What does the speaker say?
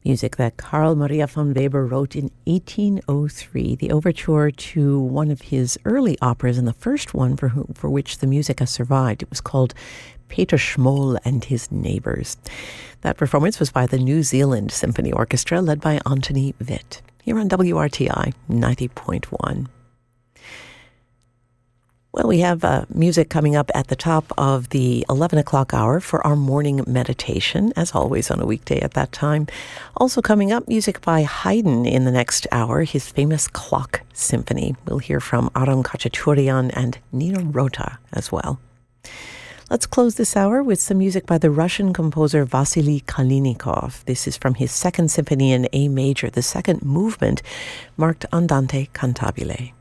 Music that Carl Maria von Weber wrote in 1803, the overture to one of his early operas, and the first one for which the music has survived. It was called Peter Schmoll and His Neighbours. That performance was by the New Zealand Symphony Orchestra, led by Anthony Witt, here on WRTI 90.1. Well, we have music coming up at the top of the 11 o'clock hour for our morning meditation, as always on a weekday at that time. Also coming up, music by Haydn in the next hour, his famous Clock Symphony. We'll hear from Aram Khachaturian and Nino Rota as well. Let's close this hour with some music by the Russian composer Vasily Kalinikov. This is from his Second Symphony in A major, the second movement, marked Andante Cantabile.